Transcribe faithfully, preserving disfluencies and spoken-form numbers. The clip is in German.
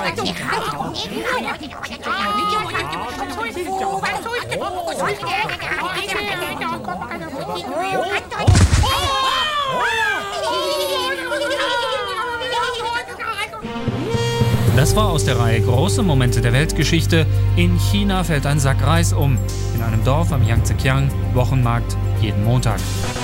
Das war aus der Reihe Große Momente der Weltgeschichte. In China fällt ein Sack Reis um. In einem Dorf am Yangtze-Kiang, Wochenmarkt, jeden Montag.